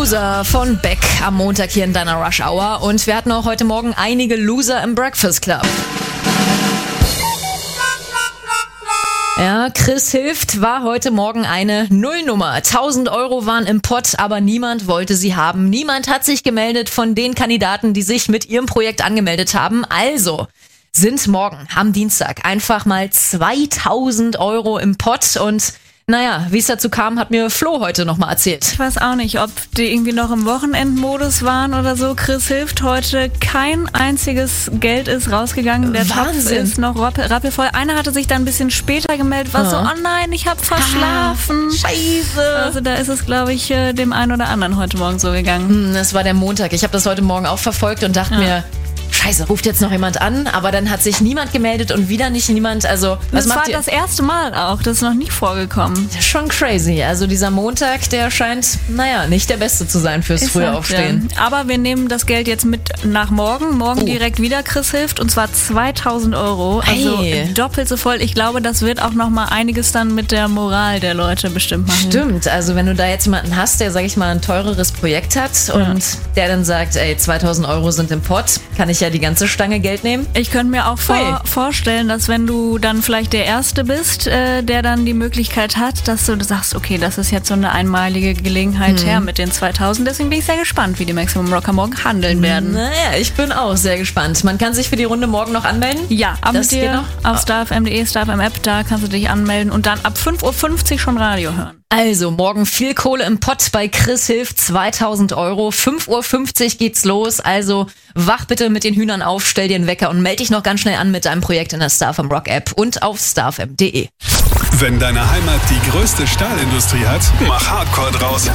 Loser von Beck am Montag hier in deiner Rush Hour. Und wir hatten auch heute Morgen einige Loser im Breakfast Club. Ja, Chris Hilft war heute Morgen eine Nullnummer. 1.000 Euro waren im Pott, aber niemand wollte sie haben. Niemand hat sich gemeldet von den Kandidaten, die sich mit ihrem Projekt angemeldet haben. Also sind morgen am Dienstag einfach mal 2.000 Euro im Pott. Und naja, wie es dazu kam, hat mir Flo heute nochmal erzählt. Ich weiß auch nicht, ob die irgendwie noch im Wochenendmodus waren oder so. Chris Hilft heute, kein einziges Geld ist rausgegangen. Der Topf ist noch rappelvoll. Einer hatte sich dann ein bisschen später gemeldet, war so, oh nein, ich habe verschlafen. Scheiße. Also da ist es, glaube ich, dem einen oder anderen heute Morgen so gegangen. Das war der Montag. Ich habe das heute Morgen auch verfolgt und dachte mir, Scheiße, ruft jetzt noch jemand an, aber dann hat sich niemand gemeldet und wieder nicht niemand. Also, was macht ihr? Das war das erste Mal auch, das ist noch nie vorgekommen. Das ist schon crazy. Also dieser Montag, der scheint, nicht der beste zu sein fürs frühe Aufstehen. Ja. Aber wir nehmen das Geld jetzt mit nach morgen. Morgen direkt wieder Chris Hilft und zwar 2.000 Euro. Also doppelt so voll. Ich glaube, das wird auch noch mal einiges dann mit der Moral der Leute bestimmt machen. Stimmt. Also wenn du da jetzt jemanden hast, der, sag ich mal, ein teureres Projekt hat und der dann sagt, 2.000 Euro sind im Pott, kann ich ja die ganze Stange Geld nehmen. Ich könnte mir auch vorstellen, dass wenn du dann vielleicht der Erste bist, der dann die Möglichkeit hat, dass du sagst, okay, das ist jetzt so eine einmalige Gelegenheit her mit den 2.000. Deswegen bin ich sehr gespannt, wie die Maximum Rocker morgen handeln werden. Naja, ich bin auch sehr gespannt. Man kann sich für die Runde morgen noch anmelden? Ja, das geht noch auf starfm.de, starfm-App, da kannst du dich anmelden und dann ab 5.50 Uhr schon Radio hören. Also, morgen viel Kohle im Pott bei Chris Hilft, 2.000 Euro. 5.50 Uhr geht's los. Also, wach bitte mit den Hühnern auf, stell dir einen Wecker und melde dich noch ganz schnell an mit deinem Projekt in der StarFM Rock App und auf starfm.de. Wenn deine Heimat die größte Stahlindustrie hat, mach Hardcore draus.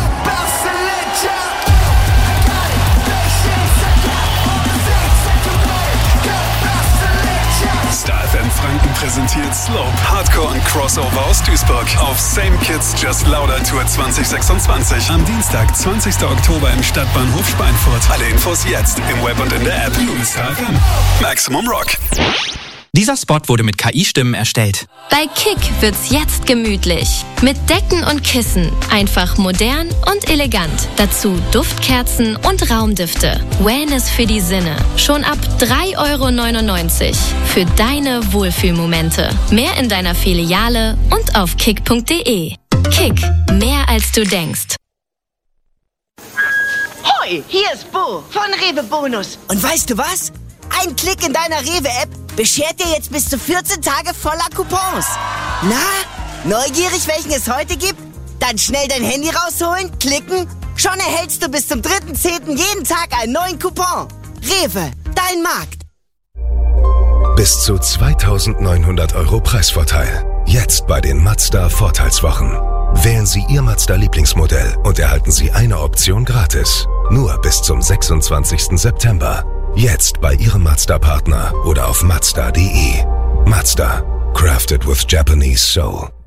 StarFM Franken präsentiert Slope, Hardcore und Crossover aus Duisburg auf Same Kids Just Louder Tour 2026. Am Dienstag, 20. Oktober im Stadtbahnhof Schweinfurt. Alle Infos jetzt im Web und in der App. StarFM. Maximum Rock. Dieser Spot wurde mit KI-Stimmen erstellt. Bei Kick wird's jetzt gemütlich. Mit Decken und Kissen. Einfach modern und elegant. Dazu Duftkerzen und Raumdüfte. Wellness für die Sinne. Schon ab 3,99 € für deine Wohlfühlmomente. Mehr in deiner Filiale und auf kick.de. Kick. Mehr als du denkst. Hoi, hier ist Bo von Rewe Bonus. Und weißt du was? Ein Klick in deiner Rewe-App beschert dir jetzt bis zu 14 Tage voller Coupons. Na, neugierig, welchen es heute gibt? Dann schnell dein Handy rausholen, klicken. Schon erhältst du bis zum 3.10. jeden Tag einen neuen Coupon. Rewe, dein Markt. Bis zu 2.900 Euro Preisvorteil. Jetzt bei den Mazda Vorteilswochen. Wählen Sie Ihr Mazda-Lieblingsmodell und erhalten Sie eine Option gratis. Nur bis zum 26. September. Jetzt bei Ihrem Mazda-Partner oder auf Mazda.de. Mazda. Crafted with Japanese soul.